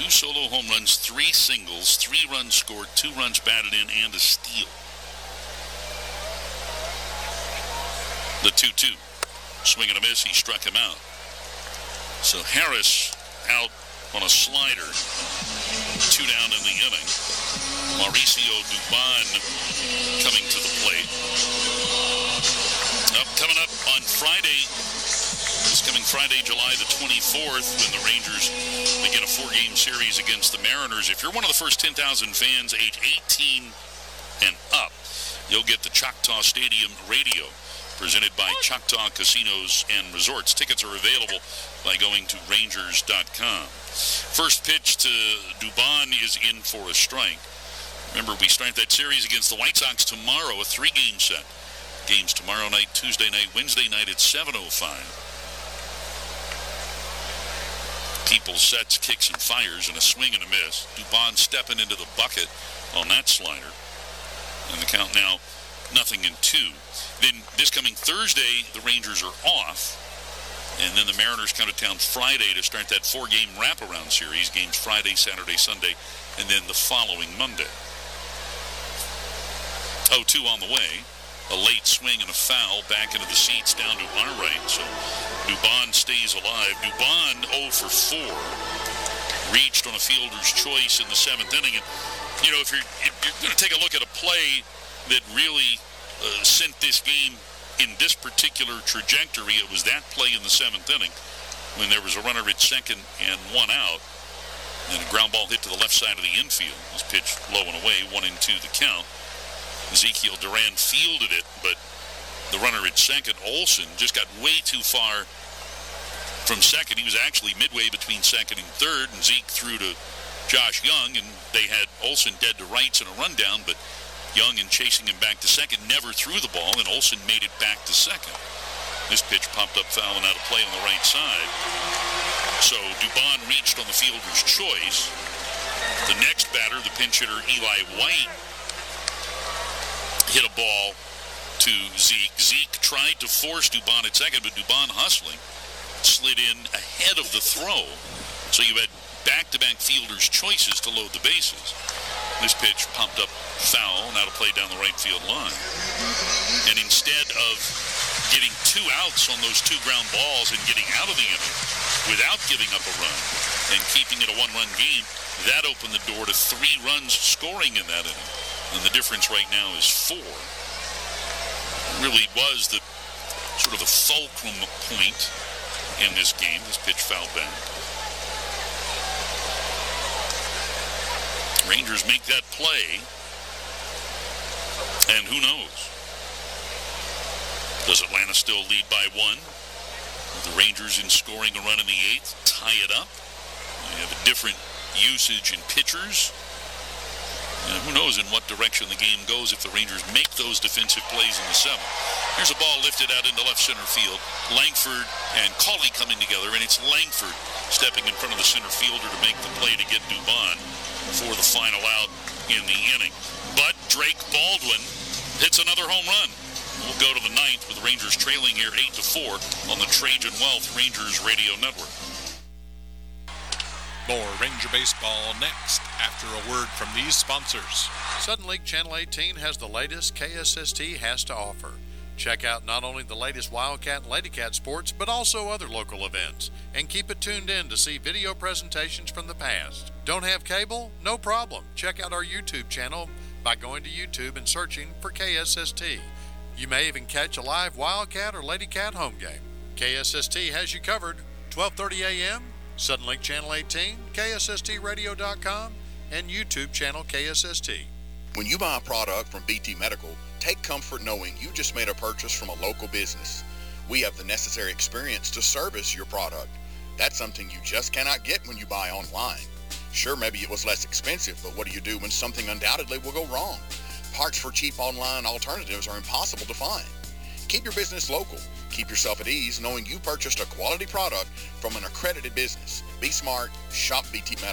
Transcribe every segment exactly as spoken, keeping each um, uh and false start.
two solo home runs, three singles, three runs scored, two runs batted in, and a steal. The two two. Swing and a miss. He struck him out. So Harris out on a slider. Two down in the inning. Mauricio Dubon coming to the plate. Up, coming up on Friday, this coming Friday, July the twenty-fourth, when the Rangers begin a four-game series against the Mariners. If you're one of the first ten thousand fans, age eighteen and up, you'll get the Choctaw Stadium radio, presented by Choctaw Casinos and Resorts. Tickets are available by going to Rangers dot com. First pitch to Dubon is in for a strike. Remember, we start that series against the White Sox tomorrow, a three-game set. Games tomorrow night, Tuesday night, Wednesday night at seven oh five. People sets, kicks, and fires, and a swing and a miss. Dubon stepping into the bucket on that slider. And the count now, nothing in two. Then this coming Thursday, the Rangers are off. And then the Mariners come to town Friday to start that four-game wraparound series. Games Friday, Saturday, Sunday, and then the following Monday. oh two on the way. A late swing and a foul back into the seats down to our right. So Dubon stays alive. Dubon oh for four. Reached on a fielder's choice in the seventh inning. And, you know, if you're, if you're going to take a look at a play that really uh, sent this game in this particular trajectory, it was that play in the seventh inning when there was a runner at second and one out. And a ground ball hit to the left side of the infield. It was pitched low and away, one and two the count. Ezekiel Duran fielded it, but the runner at second, Olson, just got way too far from second. He was actually midway between second and third, and Zeke threw to Josh Young, and they had Olson dead to rights and a rundown, but Young, in chasing him back to second, never threw the ball, and Olson made it back to second. This pitch popped up foul and out of play on the right side. So Dubon reached on the fielder's choice. The next batter, the pinch hitter Eli White, hit a ball to Zeke. Zeke tried to force Dubon at second, but Dubon, hustling, slid in ahead of the throw. So you had back-to-back fielders' choices to load the bases. This pitch popped up foul and out of play down the right field line. And instead of getting two outs on those two ground balls and getting out of the inning without giving up a run and keeping it a one-run game, that opened the door to three runs scoring in that inning. And the difference right now is four. It really was the sort of the fulcrum point in this game. This pitch fouled back. Rangers make that play, and who knows? Does Atlanta still lead by one? The Rangers in scoring a run in the eighth, tie it up. They have a different usage in pitchers. And who knows in what direction the game goes if the Rangers make those defensive plays in the seventh. Here's a ball lifted out into left center field. Langford and Cawley coming together, and it's Langford stepping in front of the center fielder to make the play to get Dubon for the final out in the inning. But Drake Baldwin hits another home run. We'll go to the ninth with the Rangers trailing here eight to four on the Trajan Wealth Rangers Radio Network. More Ranger Baseball next after a word from these sponsors. Sudden Lake Channel eighteen has the latest K S S T has to offer. Check out not only the latest Wildcat and Ladycat sports, but also other local events. And keep it tuned in to see video presentations from the past. Don't have cable? No problem. Check out our YouTube channel by going to YouTube and searching for K S S T. You may even catch a live Wildcat or Ladycat home game. K S S T has you covered. twelve thirty a.m., Sudden Lake Channel eighteen, K S S T radio dot com, and YouTube channel K S S T. When you buy a product from B T Medical, take comfort knowing you just made a purchase from a local business. We have the necessary experience to service your product. That's something you just cannot get when you buy online. Sure, maybe it was less expensive, but what do you do when something undoubtedly will go wrong? Parts for cheap online alternatives are impossible to find. Keep your business local. Keep yourself at ease knowing you purchased a quality product from an accredited business. Be smart. Shop B T Medical.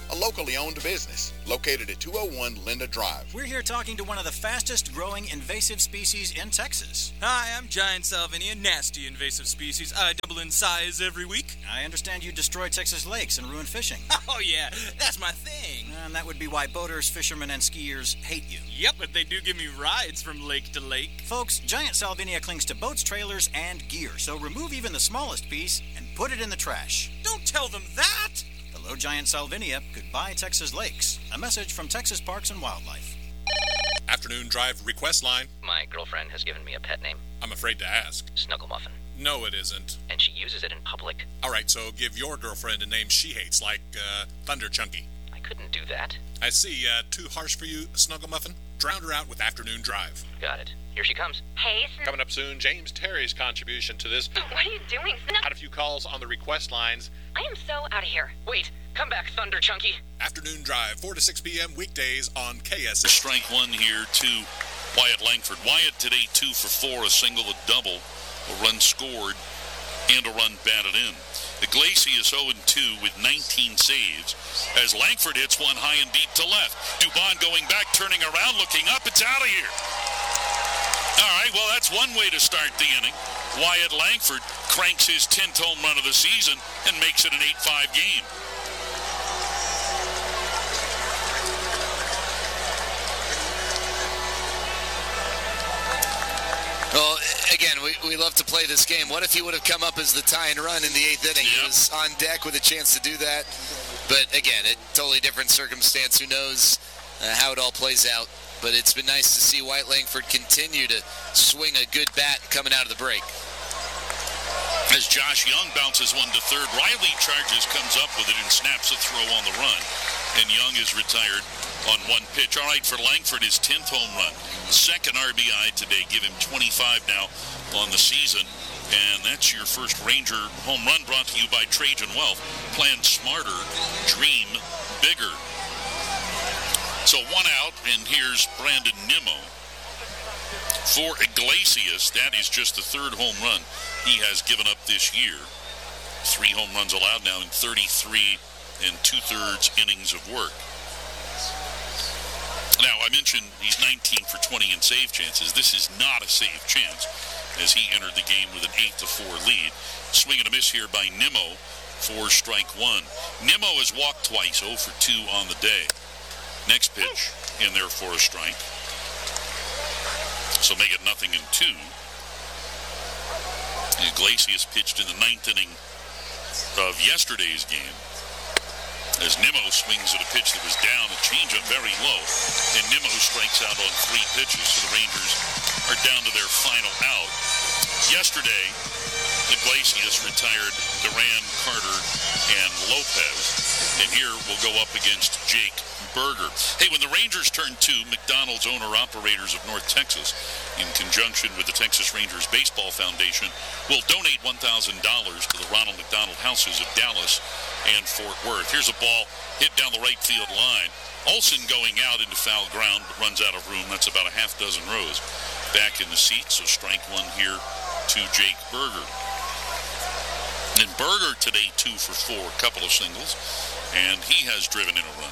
a locally owned business located at two oh one Linda Drive. We're here talking to one of the fastest growing invasive species in Texas. Hi, I'm Giant Salvinia, nasty invasive species. I double in size every week. I understand you destroy Texas lakes and ruin fishing. Oh yeah, that's my thing. And that would be why boaters, fishermen, and skiers hate you. Yep, but they do give me rides from lake to lake. Folks, Giant Salvinia clings to boats, trailers, and gear, so remove even the smallest piece and put it in the trash. Don't tell them that! Hello, Giant Salvinia. Goodbye, Texas lakes. A message from Texas Parks and Wildlife. Afternoon Drive request line. My girlfriend has given me a pet name. I'm afraid to ask. Snuggle Muffin. No, it isn't. And she uses it in public. All right, so give your girlfriend a name she hates, like uh, Thunder Chunky. I couldn't do that. I see. Uh, too harsh for you, Snuggle Muffin? Drown her out with Afternoon Drive. Got it. Here she comes. Hey, Sn- Coming up soon, James Terry's contribution to this. What are you doing, Sn- Had a few calls on the request lines. I am so out of here. Wait, come back, Thunder Chunky. Afternoon Drive, four to six p.m. weekdays on K S S. Strike one here to Wyatt Langford. Wyatt today two for four, a single, a double, a run scored, and a run batted in. Iglesias oh and two with nineteen saves as Langford hits one high and deep to left. Dubon going back, turning around, looking up. It's out of here. All right, well, that's one way to start the inning. Wyatt Langford cranks his tenth home run of the season and makes it an eight five game. Well, again, we, we love to play this game. What if he would have come up as the tie and run in the eighth inning? Yep. He was on deck with a chance to do that. But again, a totally different circumstance. Who knows uh, how it all plays out. But it's been nice to see Wyatt Langford continue to swing a good bat coming out of the break. As Josh Young bounces one to third, Riley charges, comes up with it, and snaps a throw on the run. And Young is retired on one pitch. All right, for Langford, his tenth home run. Second R B I today. Give him twenty-five now on the season. And that's your first Ranger home run, brought to you by Trajan Wealth. Plan smarter, dream bigger. So one out, and here's Brandon Nimmo. For Iglesias, that is just the third home run he has given up this year. Three home runs allowed now in thirty-three and two-thirds innings of work. Now, I mentioned he's nineteen for twenty in save chances. This is not a save chance, as he entered the game with an eight to four lead. Swing and a miss here by Nimmo for strike one. Nimmo has walked twice, oh for two on the day. Next pitch in there for a strike. So make it nothing in two. Iglesias pitched in the ninth inning of yesterday's game, as Nimmo swings at a pitch that was down, a changeup very low, and Nimmo strikes out on three pitches, so the Rangers are down to their final out. Yesterday, Iglesias retired Duran, Carter, and Lopez, and here we'll go up against Jake Berger. Hey, when the Rangers turn two, McDonald's owner-operators of North Texas, in conjunction with the Texas Rangers Baseball Foundation, will donate one thousand dollars to the Ronald McDonald Houses of Dallas and Fort Worth. Here's a ball hit down the right field line. Olsen going out into foul ground, but runs out of room. That's about a half dozen rows back in the seat, so strike one here to Jake Berger. And Berger today two for four, a couple of singles, and he has driven in a run.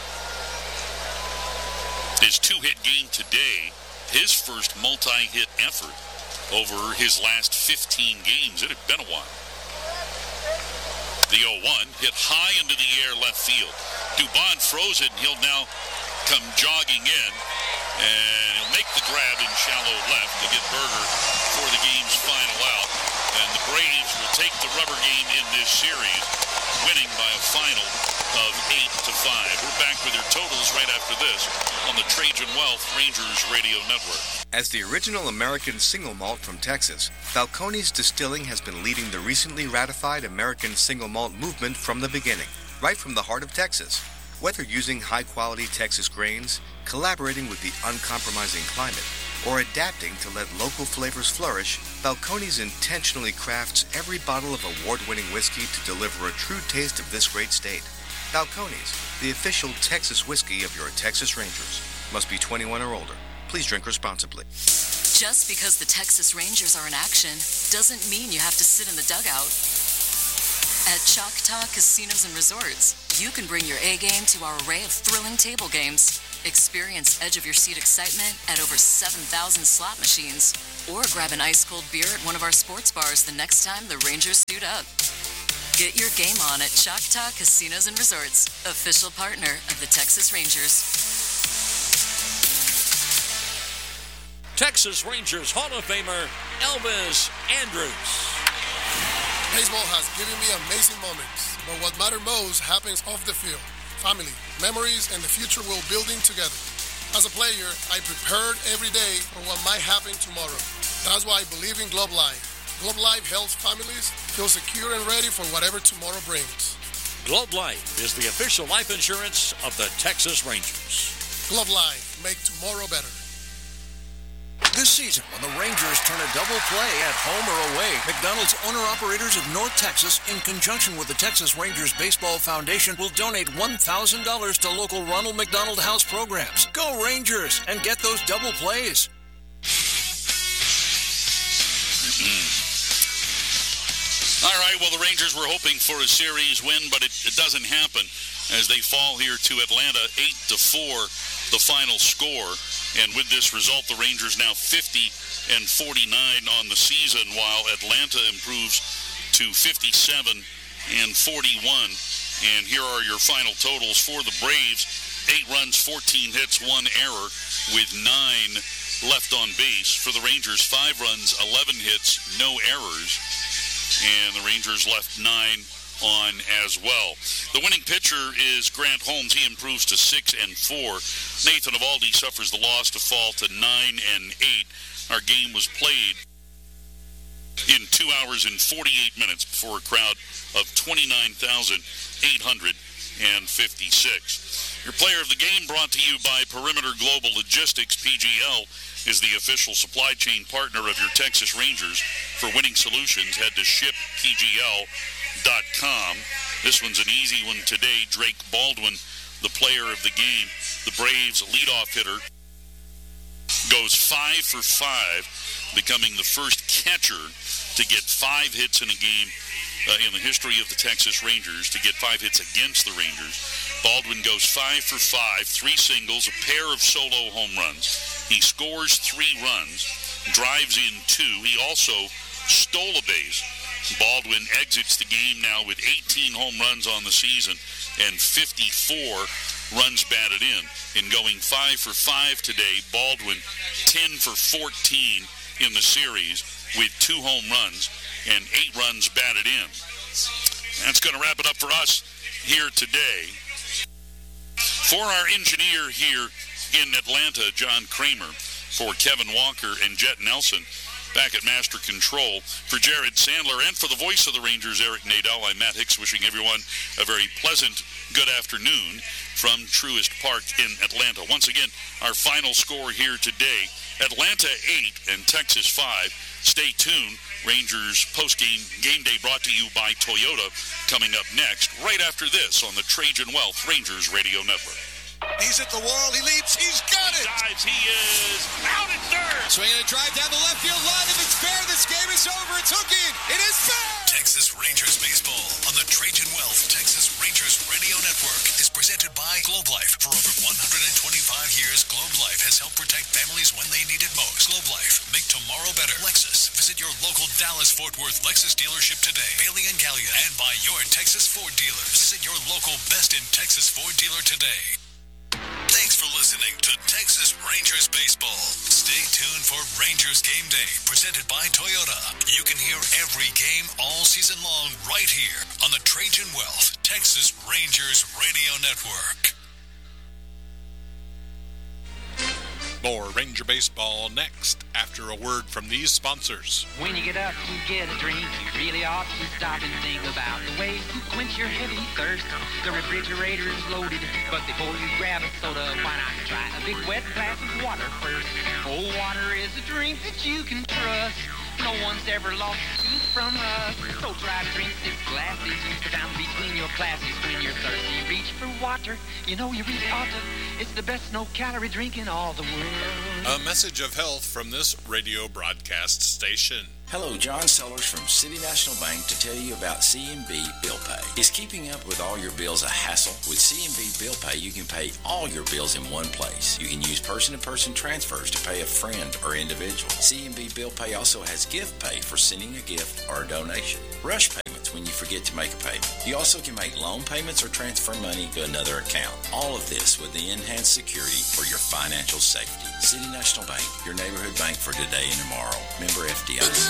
His two-hit game today, his first multi-hit effort over his last fifteen games. It had been a while. The oh one hit high into the air left field. Dubon froze it, and he'll now come jogging in, and he'll make the grab in shallow left to get Berger for the game's final out. And the Braves will take the rubber game in this series, winning by a final of eight to five. We're back with your totals right after this on the Trajan Wealth Rangers Radio Network. As the original American single malt from Texas, Falcone's Distilling has been leading the recently ratified American single malt movement from the beginning, right from the heart of Texas. Whether using high-quality Texas grains, collaborating with the uncompromising climate, or adapting to let local flavors flourish, Falcone's intentionally crafts every bottle of award-winning whiskey to deliver a true taste of this great state. Falcone's, the official Texas whiskey of your Texas Rangers. Must be twenty-one or older. Please drink responsibly. Just because the Texas Rangers are in action doesn't mean you have to sit in the dugout. At Choctaw Casinos and Resorts, you can bring your A game to our array of thrilling table games. Experience edge-of-your-seat excitement at over seven thousand slot machines. Or grab an ice-cold beer at one of our sports bars the next time the Rangers suit up. Get your game on at Choctaw Casinos and Resorts, official partner of the Texas Rangers. Texas Rangers Hall of Famer Elvis Andrus. Baseball has given me amazing moments, but what matters most happens off the field. Family, memories, and the future we're building together. As a player, I prepared every day for what might happen tomorrow. That's why I believe in Globe Life. Globe Life helps families feel secure and ready for whatever tomorrow brings. Globe Life is the official life insurance of the Texas Rangers. Globe Life, make tomorrow better. This season, when the Rangers turn a double play at home or away, McDonald's owner-operators of North Texas, in conjunction with the Texas Rangers Baseball Foundation, will donate one thousand dollars to local Ronald McDonald House programs. Go Rangers and get those double plays. All right, well, the Rangers were hoping for a series win, but it, it doesn't happen as they fall here to Atlanta, eight to four, the final score. And with this result, the Rangers now fifty and forty-nine on the season, while Atlanta improves to fifty-seven and forty-one. And here are your final totals for the Braves. Eight runs, fourteen hits, one error, with nine left on base. For the Rangers, five runs, eleven hits, no errors. And the Rangers left nine on as well. The winning pitcher is Grant Holmes. He improves to six and four. Nathan Eovaldi suffers the loss to fall to nine and eight. Our game was played in two hours and forty-eight minutes before a crowd of twenty-nine thousand eight hundred fifty-six. Your player of the game brought to you by Perimeter Global Logistics. P G L is the official supply chain partner of your Texas Rangers. For winning solutions, head to ship P G L dot com. This one's an easy one today. Drake Baldwin, the player of the game. The Braves leadoff hitter goes five for five, becoming the first catcher to get five hits in a game uh, in the history of the Texas Rangers, to get five hits against the Rangers. Baldwin goes five for five, three singles, a pair of solo home runs. He scores three runs, drives in two. He also stole a base. Baldwin exits the game now with eighteen home runs on the season and fifty-four runs batted in. In going five for five today, Baldwin ten for fourteen in the series with two home runs and eight runs batted in. That's going to wrap it up for us here today. For our engineer here in Atlanta, John Kramer, for Kevin Walker and Jet Nelson, back at Master Control, for Jared Sandler, and for the voice of the Rangers, Eric Nadel, I'm Matt Hicks, wishing everyone a very pleasant good afternoon from Truist Park in Atlanta. Once again, our final score here today, Atlanta eight and Texas five. Stay tuned. Rangers postgame game day brought to you by Toyota coming up next, right after this on the Trajan Wealth Rangers Radio Network. He's at the wall. He leaps. He's got it. He dives. He is out at third. Swinging a drive down the left field line. If it's fair, this game is over. It's hooking. It is fair. Texas Rangers baseball on the Trajan Wealth Texas Rangers Radio Network is presented by Globe Life. For over one hundred twenty-five years, Globe Life has helped protect families when they need it most. Globe Life, make tomorrow better. Lexus, visit your local Dallas-Fort Worth Lexus dealership today. Bailey and Gallia, and by your Texas Ford dealers. Visit your local Best in Texas Ford dealer today. Thanks for listening to Texas Rangers Baseball. Stay tuned for Rangers Game Day, presented by Toyota. You can hear every game all season long right here on the Trajan Wealth Texas Rangers Radio Network. More Ranger Baseball next after a word from these sponsors. When you get up to get a drink, you really ought to stop and think about the way to quench your heavy thirst. The refrigerator is loaded, but before you grab a soda, why not try a big wet glass of water first? Cold water is a drink that you can trust. No one's ever lost a tooth from us. So try to drink six glasses. Put down between your classes when you're thirsty. Reach for water. You know you really ought to. It's the best no-calorie drink in all the world. A message of health from this radio broadcast station. Hello, John Sellers from City National Bank to tell you about C M B Bill Pay. Is keeping up with all your bills a hassle? With C M B Bill Pay, you can pay all your bills in one place. You can use person-to-person transfers to pay a friend or individual. C M B Bill Pay also has gift pay for sending a gift or a donation. Rush payments when you forget to make a payment. You also can make loan payments or transfer money to another account. All of this with the enhanced security for your financial safety. City National Bank, your neighborhood bank for today and tomorrow. Member F D I C.